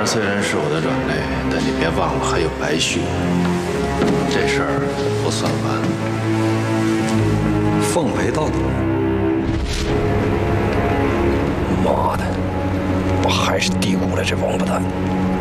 虽然是我的软肋，但你别忘了还有白旭。这事儿不算完。 奉陪到底。 妈的，我还是低估了这王八蛋。